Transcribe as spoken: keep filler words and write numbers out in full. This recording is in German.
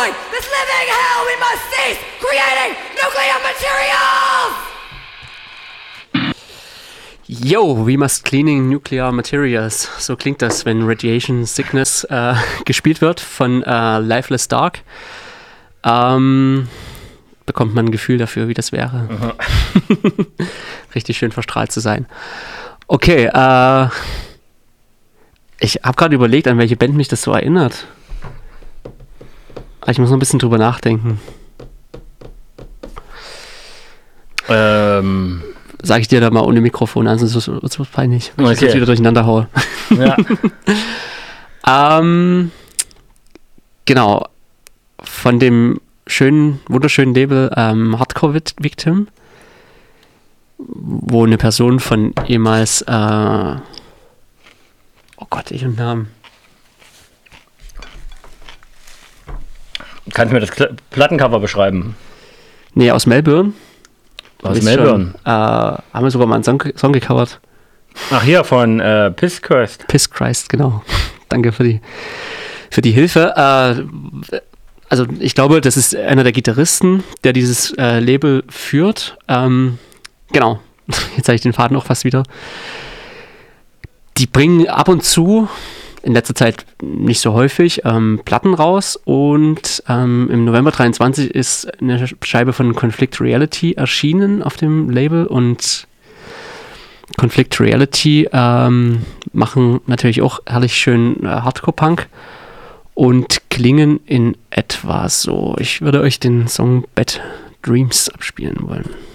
avoid this living hell, we must cease creating nuclear materials! Yo, we must cleaning nuclear materials. So klingt das, wenn Radiation Sickness äh, gespielt wird von äh, Lifeless Dark. Ähm, bekommt man ein Gefühl dafür, wie das wäre. Richtig schön verstrahlt zu sein. Okay, äh, ich habe gerade überlegt, an welche Band mich das so erinnert. Aber ich muss noch ein bisschen drüber nachdenken. Ähm... Sag ich dir da mal ohne Mikrofon an, sonst wird es peinlich, wenn okay. ich das wieder durcheinander haue. Ja. ähm, genau. Von dem schönen, wunderschönen Label ähm, Hardcore Victim, wo eine Person von ehemals, äh, oh Gott, ich und Namen. Kannst du mir das Kla- Plattencover beschreiben? Nee, aus Melbourne. Aus Melbourne? Schon, äh, haben wir sogar mal einen Song, Song gecovert. Ach, hier, von äh, Piss Christ. Piss Christ, genau. Danke für die, für die Hilfe. Äh, also ich glaube, das ist einer der Gitarristen, der dieses äh, Label führt. Ähm, genau, jetzt habe ich den Faden auch fast wieder. Die bringen ab und zu, in letzter Zeit nicht so häufig, ähm, Platten raus und ähm, im November dreiundzwanzig ist eine Scheibe von Conflict Reality erschienen auf dem Label und Conflict Reality ähm, machen natürlich auch herrlich schön äh, Hardcore-Punk und klingen in etwa so. Ich würde euch den Song Bad Dreams abspielen wollen.